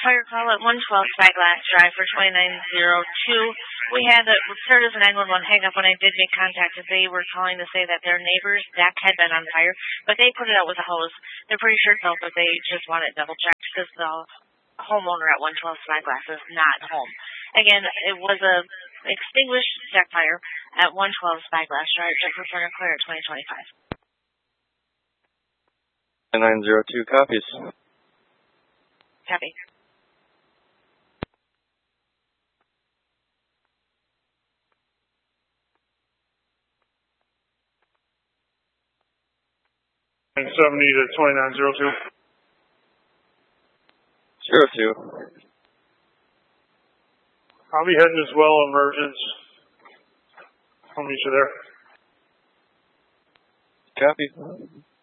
fire call at 112 Spyglass Drive for 2902. We had it started as a 911 hang up when I did make contact. They were calling to say that their neighbor's deck had been on fire, but they put it out with a hose. They're pretty sure it's out, but they just want it double checked because the homeowner at 112 Spyglass is not home. Again, it was a extinguished deck fire at 112 Spyglass Drive. Check for fire clear at 2025. 902 copies. Copy. And 70 to 2902. 02. I'll be heading as well, emergence. I'll meet you there. Copy.